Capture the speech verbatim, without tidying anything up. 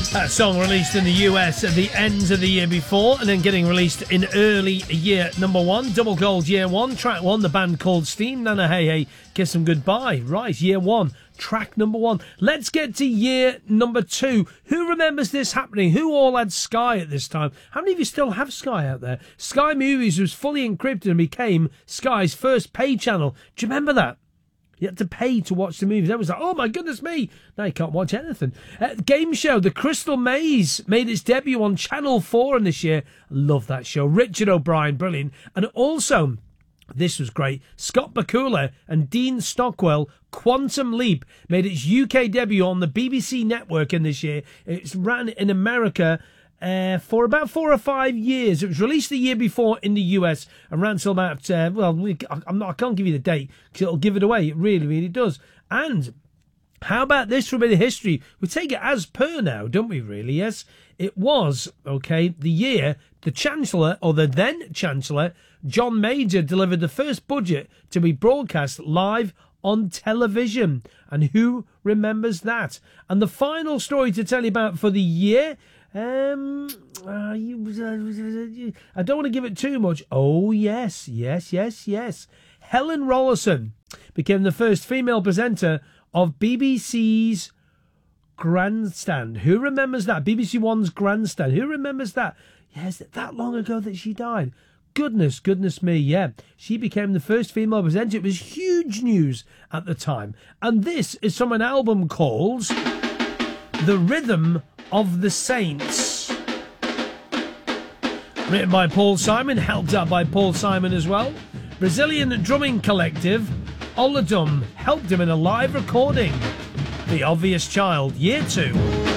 That song released in the U S at the end of the year before and then getting released in early year number one. Double gold year one, track one, the band called Steam. Nana Hey Hey, Kiss 'Em Goodbye. Right, year one, track number one. Let's get to year number two. Who remembers this happening? Who all had Sky at this time? How many of you still have Sky out there? Sky Movies was fully encrypted and became Sky's first pay channel. Do you remember that? You had to pay to watch the movies. That was like, oh my goodness me. Now you can't watch anything. Uh, game show, The Crystal Maze, made its debut on Channel four in this year. Love that show. Richard O'Brien, brilliant. And also, this was great, Scott Bakula and Dean Stockwell, Quantum Leap, made its U K debut on the B B C network in this year. It's ran in America Uh, for about four or five years. It was released the year before in the U S and ran till about, uh, well, we, I'm not, I can't give you the date because it'll give it away. It really, really does. And how about this for a bit of history? We take it as per now, don't we, really? Yes. It was, okay, the year the Chancellor, or the then Chancellor, John Major, delivered the first budget to be broadcast live on television. And who remembers that? And the final story to tell you about for the year, Um, uh, you, uh, I don't want to give it too much. Oh, yes, yes, yes, yes. Helen Rollason became the first female presenter of B B C's Grandstand. Who remembers that? B B C One's Grandstand. Who remembers that? Yes, that long ago that she died. Goodness, goodness me, yeah. She became the first female presenter. It was huge news at the time. And this is from an album called The Rhythm of the Saints, written by Paul Simon, helped out by Paul Simon as well. Brazilian drumming collective Olodum helped him in a live recording. The Obvious Child, year two.